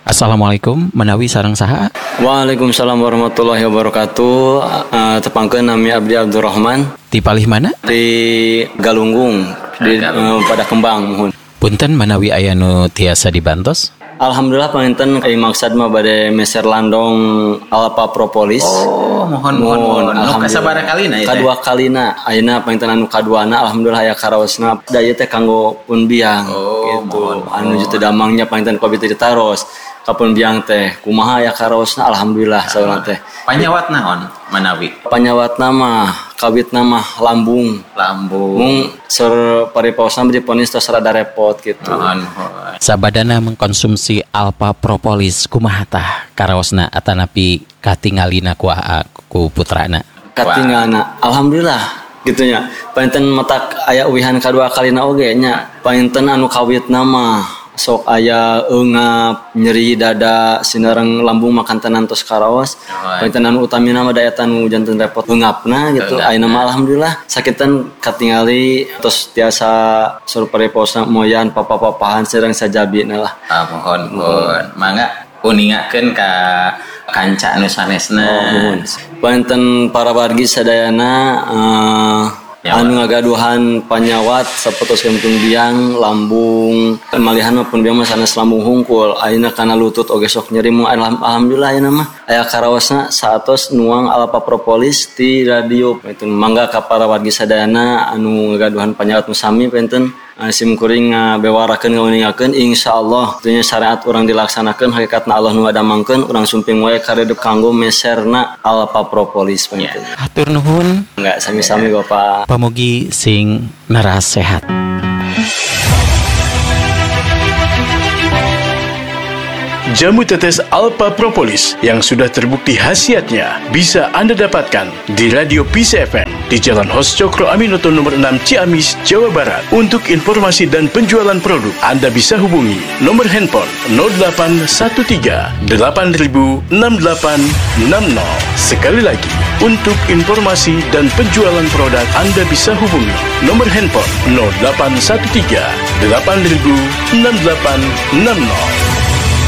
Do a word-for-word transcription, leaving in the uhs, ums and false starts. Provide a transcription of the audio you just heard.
Assalamualaikum, menawi sareng saha? Waalaikumsalam warahmatullahi wabarakatuh. Uh, tepangkeun nami Abdi Abdurrahman. Di palih mana? Di Galunggung, di uh, pada Kembang mohon. Punten menawi aya nu tiasa dibantos? Alhamdulillah panginten ai maksad mah bade meser landong alpa propolis. Oh, mohon mohon mohon. Nu kasabaraha kalina ieu? Kadua kalina. Ayeuna panginten anu kaduana alhamdulillah aya karaosna da ieu teh kanggo pun biang oh, gitu. Mohon, anu teu damangnya panginten pabiti ditaros. Kapun biang teh kumaha aya karaosna alhamdulillah saurang teh. Panyawat naon menawi? Panyawat nama kawit nama lambung. Lambung. Mung sur paripaosna diponis tos rada repot gitu. Mohon mohon. Sabadana mengkonsumsi alpha propolis kumaha tah karaosna atanapi katingalina ku ku putrana? Katingalna alhamdulillah gitunya. Panten matak aya uwihan kadua kalina oge nya. Panten anu kawit nama sok aya eungap nyeri dada sinareng lambung makan tenan tos karaos. Panten anu utamina mah daya tanu janten repot eungapna gitu. Ayeuna mah alhamdulillah sakitan katingali tos tiasa sur pareposna moyan papa-papahan sareng sajabina lah. Ah mohon mohon. Mangga uningakeun ka kanca anu sanesna. Oh, mohon. Panten para wargi sadayana uh, anu ngagaduhan panyawat sapotos kentung biang lambung malihan maupun biang mah sanes lambung hungkul ayeuna kana lutut oge sok nyeri mu alhamdulillah ayeuna mah aya karaosna saatos nuang alpha propolis ti radio itu mangga ka para wargi sadayana anu ngagaduhan panyawat nu sami penten sim kuring ngabewarakeun ngeuningakeun insyaallah tentunya syariat urang dilaksanakeun hakikatna Allah nu ngadamangkeun urang sumping wae karedep kanggo meserna alpha propolis penten. Hatur nuhun. Enggak sami-sami Bapak. Pamugi sing naras sehat. Jamu tetes alpha propolis yang sudah terbukti khasiatnya bisa Anda dapatkan di Radio Peace F M di Jalan Hos Cokro Aminoto nomor enam Ciamis, Jawa Barat. Untuk informasi dan penjualan produk, Anda bisa hubungi nomor handphone nol delapan satu tiga delapan nol enam delapan enam nol. Sekali lagi, untuk informasi dan penjualan produk, Anda bisa hubungi nomor handphone nol delapan satu tiga delapan nol enam delapan enam nol.